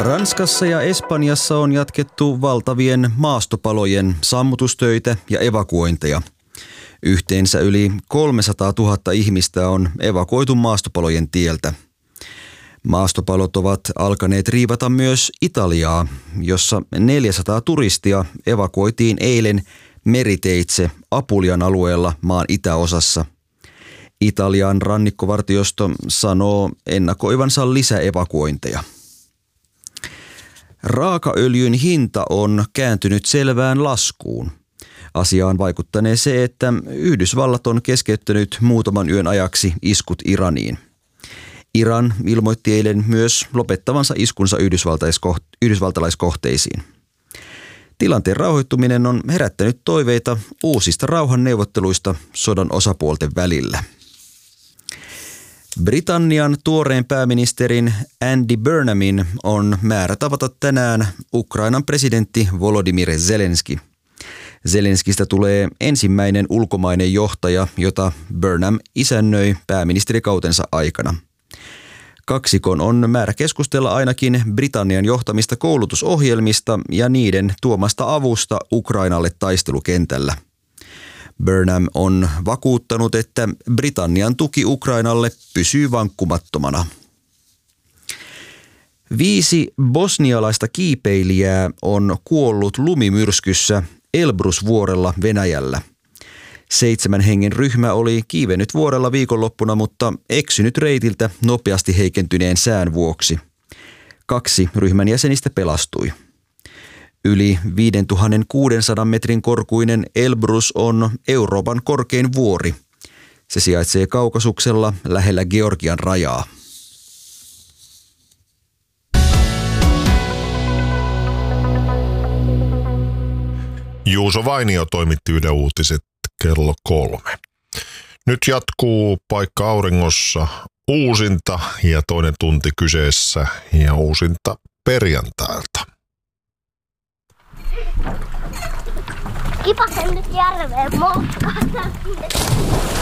Ranskassa ja Espanjassa on jatkettu valtavien maastopalojen sammutustöitä ja evakuointeja. Yhteensä yli 300 000 ihmistä on evakuoitu maastopalojen tieltä. Maastopalot ovat alkaneet riivata myös Italiaa, jossa 400 turistia evakuoitiin eilen meriteitse Apulian alueella maan itäosassa. Italian rannikkovartiosto sanoo ennakoivansa lisäevakuointeja. Raakaöljyn hinta on kääntynyt selvään laskuun. Asiaan vaikuttanee se, että Yhdysvallat on keskeyttänyt muutaman yön ajaksi iskut Iraniin. Iran ilmoitti eilen myös lopettavansa iskunsa yhdysvaltalaiskohteisiin. Tilanteen rauhoittuminen on herättänyt toiveita uusista rauhanneuvotteluista sodan osapuolten välillä. Britannian tuoreen pääministerin Andy Burnhamin on määrä tavata tänään Ukrainan presidentti Volodymyr Zelenski. Zelenskistä tulee ensimmäinen ulkomainen johtaja, jota Burnham isännöi pääministerikautensa aikana. Kaksikon on määrä keskustella ainakin Britannian johtamista koulutusohjelmista ja niiden tuomasta avusta Ukrainalle taistelukentällä. Burnham on vakuuttanut, että Britannian tuki Ukrainalle pysyy vankkumattomana. 5 bosnialaista kiipeilijää on kuollut lumimyrskyssä Elbrusvuorella Venäjällä. 7 hengen ryhmä oli kiivennyt vuorella viikonloppuna, mutta eksynyt reitiltä nopeasti heikentyneen sään vuoksi. 2 ryhmän jäsenistä pelastui. Yli 5600 metrin korkuinen Elbrus on Euroopan korkein vuori. Se sijaitsee Kaukasuksella lähellä Georgian rajaa. Juuso Vainio toimitti Yle Uutiset kello 3. Nyt jatkuu Paikka auringossa uusinta ja toinen tunti kyseessä ja uusinta perjantailta. Kipasen nyt järveen moukkaan.